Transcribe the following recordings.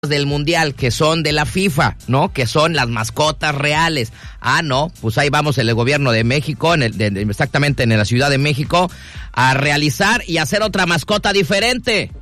del Mundial, que son de la FIFA, ¿no? Que son las mascotas reales. Ah, no, pues ahí vamos el gobierno de México, exactamente en la Ciudad de México, a realizar y hacer otra mascota diferente.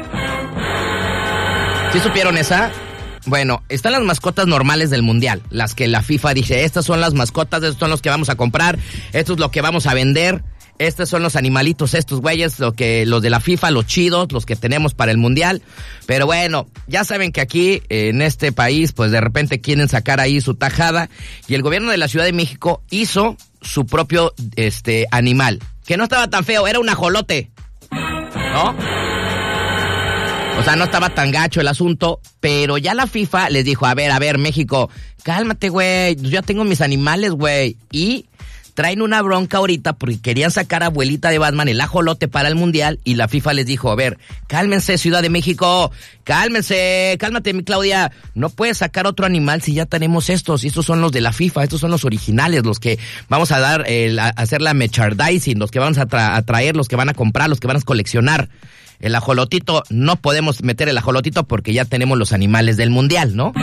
¿Sí supieron esa? Bueno, están las mascotas normales del Mundial, las que la FIFA dice, estas son las mascotas, estos son los que vamos a comprar, esto es lo que vamos a vender. Estos son los animalitos, estos güeyes, los de la FIFA, los chidos, los que tenemos para el Mundial. Pero bueno, ya saben que aquí, en este país, pues de repente quieren sacar ahí su tajada. Y el gobierno de la Ciudad de México hizo su propio, animal. Que no estaba tan feo, era un ajolote, ¿no? O sea, no estaba tan gacho el asunto, pero ya la FIFA les dijo, a ver, México, cálmate, güey, yo ya tengo mis animales, güey. Y traen una bronca ahorita porque querían sacar a abuelita de Batman, el ajolote, para el Mundial, y la FIFA les dijo, a ver, cálmense, Ciudad de México, cálmate, mi Claudia, no puedes sacar otro animal si ya tenemos estos, y estos son los de la FIFA, estos son los originales, los que vamos a dar, a hacer la merchandising, los que vamos a traer, los que van a comprar, los que van a coleccionar. El ajolotito, no podemos meter el ajolotito porque ya tenemos los animales del Mundial, ¿no?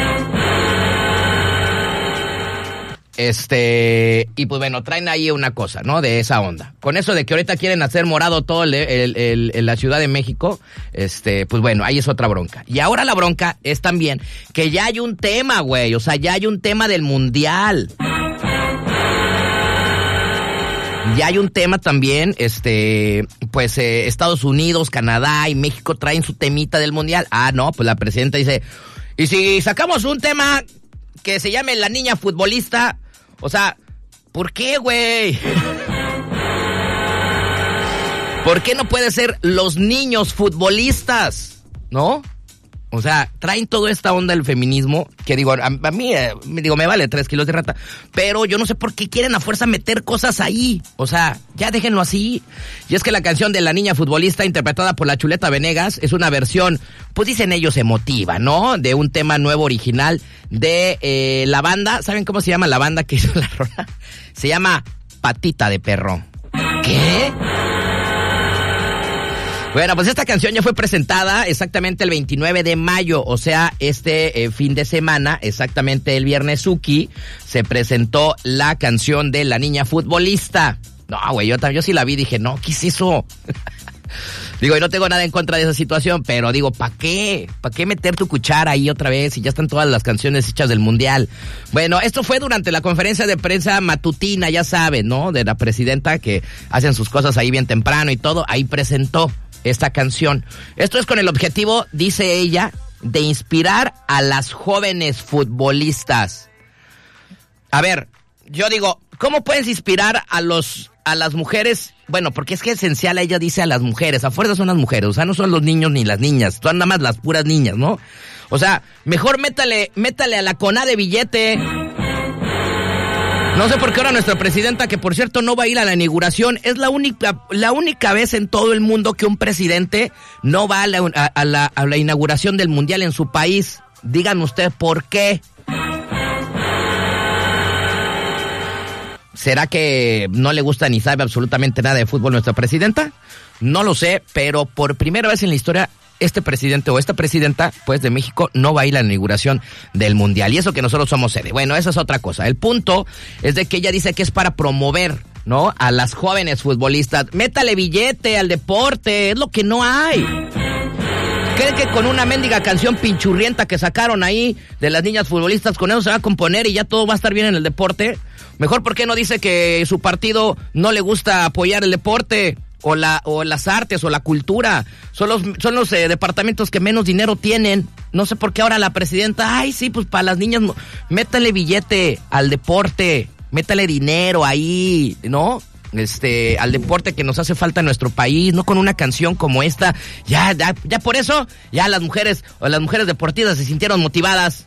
Y pues bueno, traen ahí una cosa, ¿no? De esa onda. Con eso de que ahorita quieren hacer morado todo la Ciudad de México, pues bueno, ahí es otra bronca. Y ahora la bronca es también que ya hay un tema, güey, o sea, ya hay un tema del Mundial. Ya hay un tema también, Estados Unidos, Canadá y México traen su temita del Mundial. Ah, no, pues la presidenta dice, y si sacamos un tema que se llame la niña futbolista, o sea, ¿por qué, güey? ¿Por qué no puede ser los niños futbolistas? ¿No? O sea, traen toda esta onda del feminismo, que digo, a mí, me vale 3 kilos de rata, pero yo no sé por qué quieren a fuerza meter cosas ahí. O sea, ya déjenlo así. Y es que la canción de la niña futbolista, interpretada por la Chuleta Venegas, es una versión, pues dicen ellos, emotiva, ¿no? De un tema nuevo original de la banda. ¿Saben cómo se llama la banda que hizo la rola? Se llama Patita de Perro. ¿Qué? Bueno, pues esta canción ya fue presentada exactamente el 29 de mayo, o sea, fin de semana, exactamente el viernes Suki, se presentó la canción de la niña futbolista. No, güey, yo sí la vi, dije, no, ¿qué es eso? Digo, y no tengo nada en contra de esa situación, pero digo, ¿para qué? ¿Para qué meter tu cuchara ahí otra vez si ya están todas las canciones hechas del Mundial? Bueno, esto fue durante la conferencia de prensa matutina, ya saben, ¿no? De la presidenta, que hacen sus cosas ahí bien temprano y todo, ahí presentó esta canción. Esto es con el objetivo, dice ella, de inspirar a las jóvenes futbolistas. A ver, yo digo, ¿cómo puedes inspirar a las mujeres? Bueno, porque es que esencial, ella dice a las mujeres, a fuerza son las mujeres, o sea, no son los niños ni las niñas, son nada más las puras niñas, ¿no? O sea, mejor métale a la CONADE billete. No sé por qué ahora nuestra presidenta, que por cierto no va a ir a la inauguración, es la única vez en todo el mundo que un presidente no va a la inauguración del Mundial en su país. Díganme usted por qué. ¿Será que no le gusta ni sabe absolutamente nada de fútbol nuestra presidenta? No lo sé, pero por primera vez en la historia, este presidente o esta presidenta, pues, de México, no va a ir a la inauguración del Mundial. Y eso que nosotros somos sede. Bueno, esa es otra cosa. El punto es de que ella dice que es para promover, ¿no?, a las jóvenes futbolistas. Métale billete al deporte, es lo que no hay. ¿Creen que con una mendiga canción pinchurrienta que sacaron ahí de las niñas futbolistas, con eso se va a componer y ya todo va a estar bien en el deporte? Mejor, ¿por qué no dice que su partido no le gusta apoyar el deporte o las artes o la cultura? Son los departamentos que menos dinero tienen. No sé por qué ahora la presidenta, ay, sí, pues para las niñas, métale billete al deporte, métale dinero ahí, ¿no? Al deporte que nos hace falta en nuestro país, no con una canción como esta. Ya por eso, ya las mujeres deportistas se sintieron motivadas.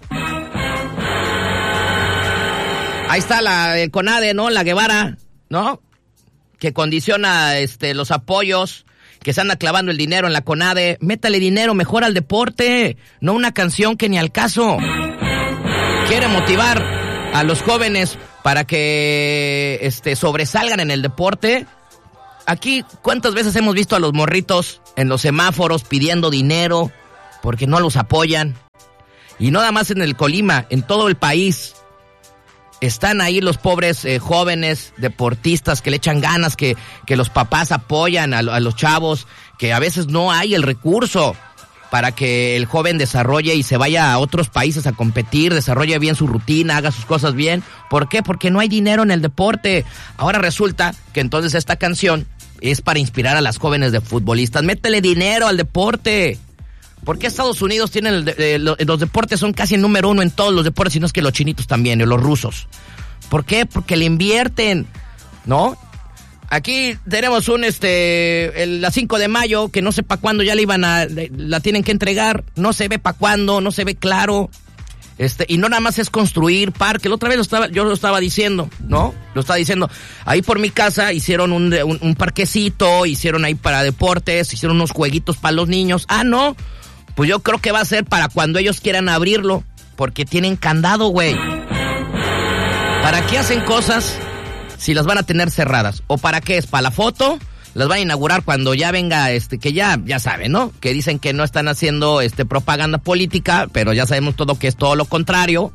Ahí está el CONADE, ¿no? La Guevara, ¿no? Que condiciona los apoyos, que se anda clavando el dinero en la CONADE. Métale dinero mejor al deporte, no una canción que ni al caso. Quiere motivar a los jóvenes para que sobresalgan en el deporte. Aquí, ¿cuántas veces hemos visto a los morritos en los semáforos pidiendo dinero? porque no los apoyan. Y no nada más en el Colima, en todo el país. Están ahí los pobres jóvenes deportistas que le echan ganas, que los papás apoyan a los chavos, que a veces no hay el recurso para que el joven desarrolle y se vaya a otros países a competir, desarrolle bien su rutina, haga sus cosas bien. ¿Por qué? Porque no hay dinero en el deporte. Ahora resulta que entonces esta canción es para inspirar a las jóvenes de futbolistas. Métele dinero al deporte. ¿Por qué Estados Unidos tienen los deportes son casi el número 1 en todos los deportes, si no es que los chinitos también, y los rusos? ¿Por qué? Porque le invierten, ¿no? Aquí tenemos la 5 de mayo, que no sé para cuándo ya la tienen que entregar, no se ve para cuándo, no se ve claro. Y no nada más es construir parque. La otra vez yo lo estaba diciendo, ¿no? Lo estaba diciendo. Ahí por mi casa hicieron un parquecito, hicieron ahí para deportes, hicieron unos jueguitos para los niños. Ah, no. Pues yo creo que va a ser para cuando ellos quieran abrirlo, porque tienen candado, güey. ¿Para qué hacen cosas si las van a tener cerradas? ¿O para qué es? ¿Para la foto? Las van a inaugurar cuando ya venga, que ya saben, ¿no? Que dicen que no están haciendo propaganda política, pero ya sabemos todo que es todo lo contrario.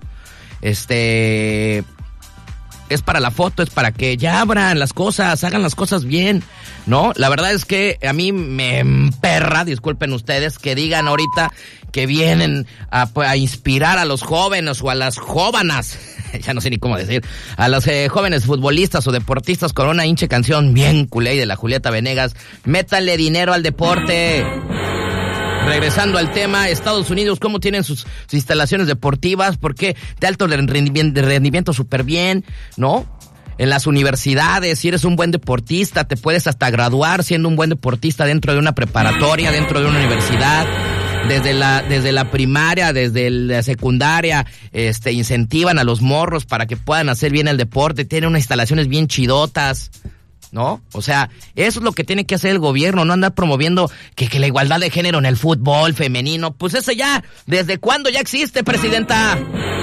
Es para la foto, es para que ya abran las cosas, hagan las cosas bien, ¿no? La verdad es que a mí me emperra, disculpen ustedes, que digan ahorita que vienen a inspirar a los jóvenes o a las jóvenes, ya no sé ni cómo decir, a los jóvenes futbolistas o deportistas con una hinche canción bien culé de la Julieta Venegas. Métale dinero al deporte. Regresando al tema, Estados Unidos, ¿cómo tienen sus instalaciones deportivas? ¿Por qué? De alto rendimiento súper bien, ¿no? En las universidades, si eres un buen deportista, te puedes hasta graduar siendo un buen deportista dentro de una preparatoria, dentro de una universidad. Desde la primaria, desde la secundaria, incentivan a los morros para que puedan hacer bien el deporte, tienen unas instalaciones bien chidotas, ¿no? O sea, eso es lo que tiene que hacer el gobierno, no andar promoviendo que la igualdad de género en el fútbol femenino. Pues eso ya, ¿desde cuándo ya existe, presidenta?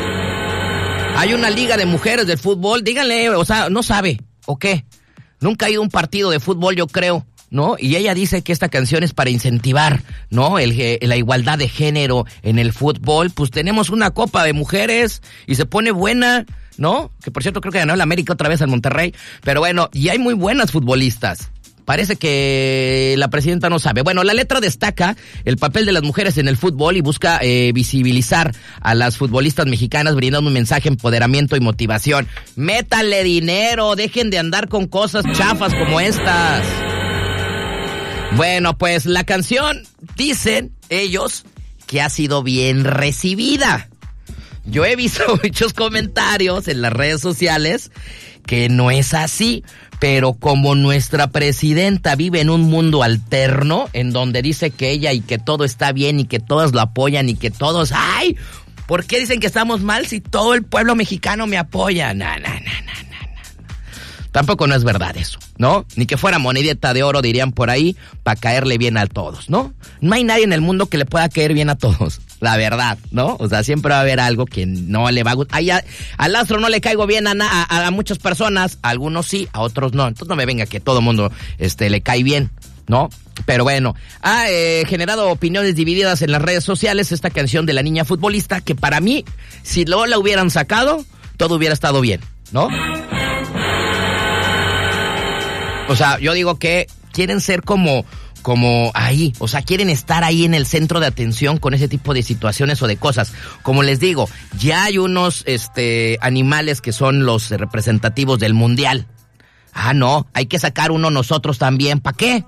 Hay una liga de mujeres del fútbol, díganle, o sea, ¿no sabe o qué? Nunca ha ido a un partido de fútbol, yo creo, ¿no? Y ella dice que esta canción es para incentivar, ¿no? La igualdad de género en el fútbol. Pues tenemos una copa de mujeres y se pone buena, ¿no? Que por cierto creo que ganó el América otra vez al Monterrey. Pero bueno, y hay muy buenas futbolistas. Parece que la presidenta no sabe. Bueno, la letra destaca el papel de las mujeres en el fútbol y busca visibilizar a las futbolistas mexicanas, brindando un mensaje de empoderamiento y motivación. Métale dinero, dejen de andar con cosas chafas como estas. Bueno, pues la canción, dicen ellos, que ha sido bien recibida. Yo he visto muchos comentarios en las redes sociales que no es así, pero como nuestra presidenta vive en un mundo alterno, en donde dice que ella y que todo está bien y que todos lo apoyan y que todos, ¡ay! ¿Por qué dicen que estamos mal si todo el pueblo mexicano me apoya? No. Tampoco no es verdad eso, ¿no? Ni que fuera monedita de oro, dirían por ahí, para caerle bien a todos, ¿no? No hay nadie en el mundo que le pueda caer bien a todos, la verdad, ¿no? O sea, siempre va a haber algo que no le va a gustar. Al astro no le caigo bien a muchas personas, a algunos sí, a otros no. Entonces no me venga que todo el mundo le cae bien, ¿no? Pero bueno, ha generado opiniones divididas en las redes sociales esta canción de la niña futbolista, que para mí, si luego la hubieran sacado, todo hubiera estado bien, ¿no? O sea, yo digo que quieren ser como ahí, o sea, quieren estar ahí en el centro de atención con ese tipo de situaciones o de cosas. Como les digo, ya hay unos animales que son los representativos del mundial. Ah, no, hay que sacar uno nosotros también. ¿Para qué?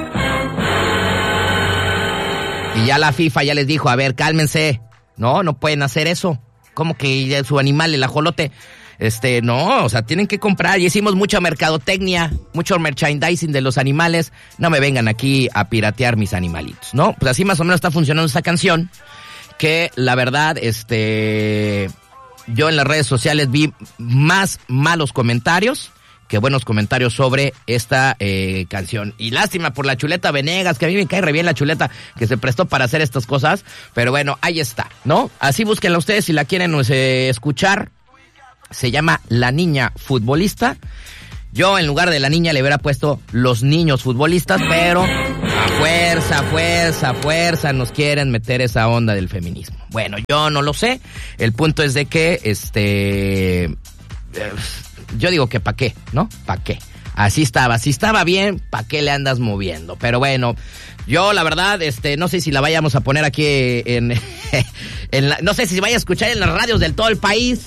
Y ya la FIFA ya les dijo, a ver, cálmense. No pueden hacer eso. ¿Cómo que su animal, el ajolote? No, o sea, tienen que comprar. Y hicimos mucha mercadotecnia, mucho merchandising de los animales. No me vengan aquí a piratear mis animalitos, ¿no? Pues así más o menos está funcionando esta canción, que la verdad, yo en las redes sociales vi más malos comentarios que buenos comentarios sobre esta canción. Y lástima por la Chuleta Venegas, que a mí me cae re bien la Chuleta, que se prestó para hacer estas cosas. Pero bueno, ahí está, ¿no? Así búsquenla ustedes si la quieren escuchar. Se llama La Niña Futbolista. Yo en lugar de la niña le hubiera puesto Los Niños Futbolistas, pero fuerza nos quieren meter esa onda del feminismo. Bueno, yo no lo sé. El punto es de que, yo digo que ¿pa' qué? ¿No? ¿Pa' qué? Así estaba. Si estaba bien, ¿pa' qué le andas moviendo? Pero bueno, yo la verdad, no sé si la vayamos a poner aquí no sé si se vaya a escuchar en las radios del todo el país.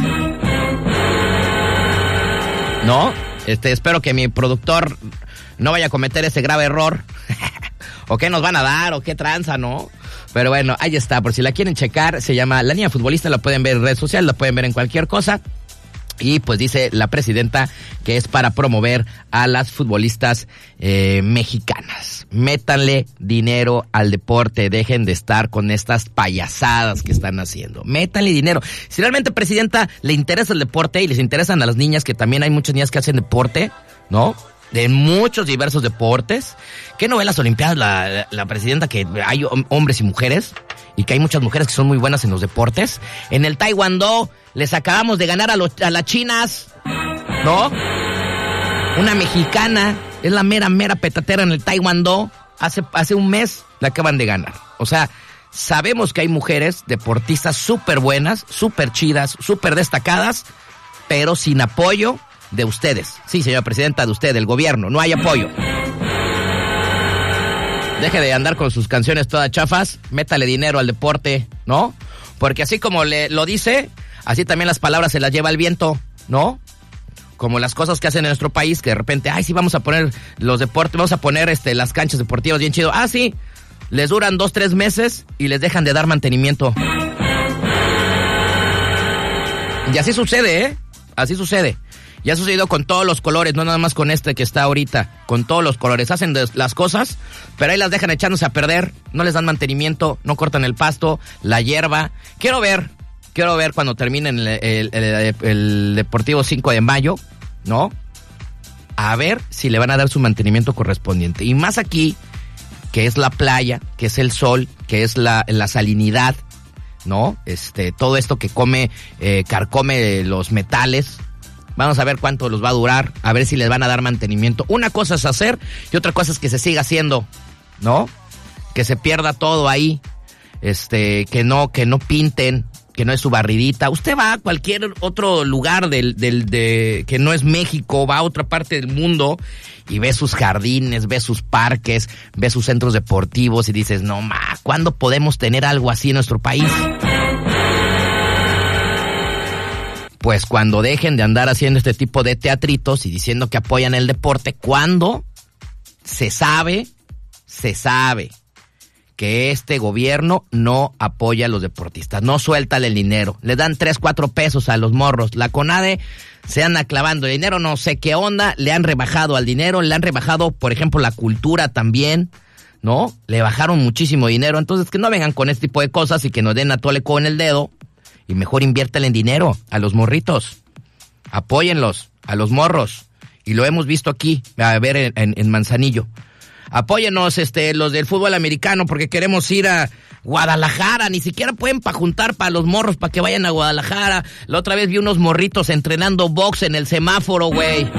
¿No? Espero que mi productor no vaya a cometer ese grave error. ¿O qué nos van a dar? ¿O qué tranza, no? Pero bueno, ahí está. Por si la quieren checar, se llama La Niña Futbolista. La pueden ver en redes sociales, la pueden ver en cualquier cosa. Y pues dice la presidenta que es para promover a las futbolistas mexicanas. Métanle dinero al deporte, dejen de estar con estas payasadas que están haciendo. Métanle dinero. Si realmente, presidenta, le interesa el deporte y les interesan a las niñas, que también hay muchas niñas que hacen deporte, ¿no? De muchos diversos deportes. ¿Qué no ve las Olimpiadas la presidenta, que hay hombres y mujeres? Y que hay muchas mujeres que son muy buenas en los deportes. En el taekwondo les acabamos de ganar a las chinas, ¿no? Una mexicana es la mera petatera en el taekwondo. Hace un mes la acaban de ganar. O sea, sabemos que hay mujeres deportistas súper buenas, súper chidas, súper destacadas, pero sin apoyo de ustedes. Sí, señora presidenta, de usted, del gobierno. No hay apoyo. Deje de andar con sus canciones todas chafas, métale dinero al deporte, ¿no? Porque así como lo dice, así también las palabras se las lleva el viento, ¿no? Como las cosas que hacen en nuestro país, que de repente, ay, sí, vamos a poner los deportes, vamos a poner las canchas deportivas bien chido. Ah, sí, les duran 2-3 meses y les dejan de dar mantenimiento. Y así sucede, ¿eh? Así sucede. Ya ha sucedido con todos los colores, no nada más con que está ahorita, con todos los colores. Hacen las cosas, pero ahí las dejan echándose a perder, no les dan mantenimiento, no cortan el pasto, la hierba. Quiero ver cuando terminen el Deportivo 5 de Mayo, ¿no? A ver si le van a dar su mantenimiento correspondiente. Y más aquí, que es la playa, que es el sol, que es la salinidad, ¿no? Todo esto que carcome los metales. Vamos a ver cuánto los va a durar, a ver si les van a dar mantenimiento. Una cosa es hacer y otra cosa es que se siga haciendo, ¿no? Que se pierda todo ahí, que no pinten, que no es su barridita. Usted va a cualquier otro lugar que no es México, va a otra parte del mundo y ve sus jardines, ve sus parques, ve sus centros deportivos y dices, no ma, ¿cuándo podemos tener algo así en nuestro país? Pues cuando dejen de andar haciendo este tipo de teatritos y diciendo que apoyan el deporte, cuando se sabe que este gobierno no apoya a los deportistas, no suelta el dinero, le dan 3-4 pesos a los morros. La CONADE se anda clavando el dinero, no sé qué onda, le han rebajado al dinero, le han rebajado, por ejemplo, la cultura también, ¿no? Le bajaron muchísimo dinero, entonces que no vengan con este tipo de cosas y que nos den a tole con el dedo. Y mejor inviértale en dinero a los morritos. Apóyenlos, a los morros. Y lo hemos visto aquí, a ver, en Manzanillo. Apóyenos, los del fútbol americano, porque queremos ir a Guadalajara. Ni siquiera pueden juntar para los morros, para que vayan a Guadalajara. La otra vez vi unos morritos entrenando box en el semáforo, güey.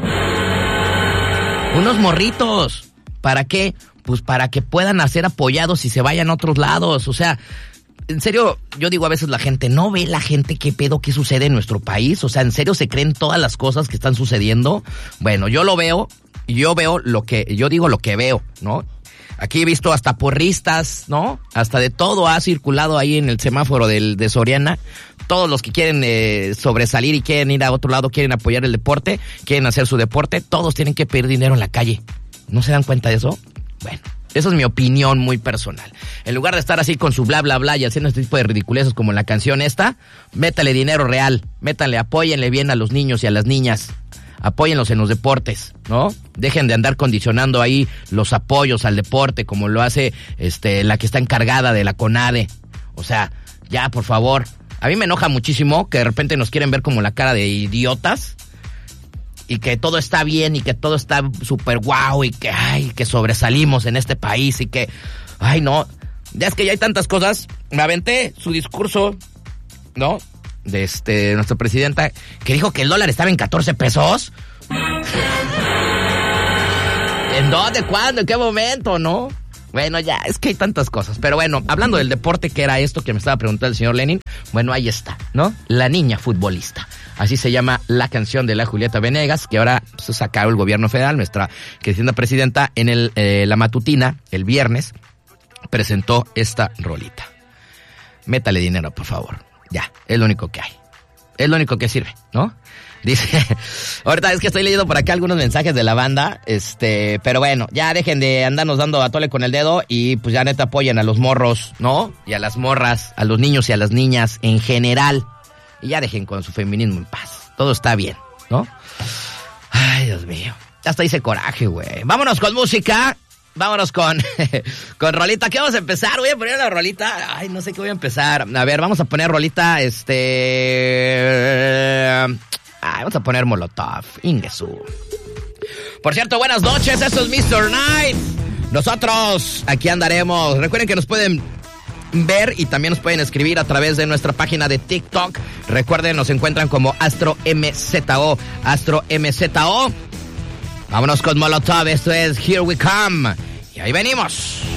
Unos morritos. ¿Para qué? Pues para que puedan ser apoyados y se vayan a otros lados. O sea, en serio, yo digo a veces la gente, ¿no ve la gente qué pedo que sucede en nuestro país? O sea, ¿en serio se creen todas las cosas que están sucediendo? Bueno, yo lo veo, y yo veo yo digo lo que veo, ¿no? Aquí he visto hasta porristas, ¿no? Hasta de todo ha circulado ahí en el semáforo de Soriana. Todos los que quieren sobresalir y quieren ir a otro lado, quieren apoyar el deporte, quieren hacer su deporte, todos tienen que pedir dinero en la calle. ¿No se dan cuenta de eso? Bueno, esa es mi opinión muy personal. En lugar de estar así con su bla, bla, bla y haciendo este tipo de ridiculeces como en la canción esta, métale dinero real, métale, apóyenle bien a los niños y a las niñas. Apóyenlos en los deportes, ¿no? Dejen de andar condicionando ahí los apoyos al deporte como lo hace la que está encargada de la CONADE. O sea, ya, por favor. A mí me enoja muchísimo que de repente nos quieren ver como la cara de idiotas y que todo está bien y que todo está súper guau y que, ay, que sobresalimos en este país y que, ay, no. Ya es que ya hay tantas cosas. Me aventé su discurso, ¿no? De nuestra presidenta, que dijo que el dólar estaba en 14 pesos. ¿En dónde? ¿Cuándo? ¿En qué momento? ¿No? Bueno, ya, es que hay tantas cosas. Pero bueno, hablando del deporte, que era esto que me estaba preguntando el señor Lenin, bueno, ahí está, ¿no? La niña futbolista. Así se llama la canción de la Julieta Venegas, que ahora pues, sacó el gobierno federal, nuestra querida presidenta, en la matutina, el viernes, presentó esta rolita. Métale dinero, por favor. Ya, es lo único que hay. Es lo único que sirve, ¿no? Dice, ahorita es que estoy leyendo por acá algunos mensajes de la banda, pero bueno, ya dejen de andarnos dando a tole con el dedo y pues ya neta apoyen a los morros, ¿no? Y a las morras, a los niños y a las niñas en general. Y ya dejen con su feminismo en paz. Todo está bien, ¿no? Ay, Dios mío. Ya hasta hice coraje, güey. Vámonos con música. Vámonos con rolita. ¿Qué vamos a empezar? Voy a poner la rolita. Ay, no sé qué voy a empezar. A ver, vamos a poner rolita, vamos a poner Molotov. Ingesu. Por cierto, buenas noches. Esto es Mr. Night. Nosotros aquí andaremos. Recuerden que nos pueden ver y también nos pueden escribir a través de nuestra página de TikTok. Recuerden, nos encuentran como AstroMZO. AstroMZO. Vámonos con Molotov. Esto es Here We Come. Y ahí venimos.